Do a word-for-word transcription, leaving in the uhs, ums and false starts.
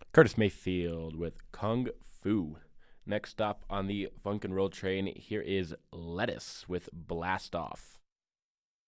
Curtis Mayfield with Kung Fu. Next stop on the Funk and Roll train, here is Lettuce with Blast Off.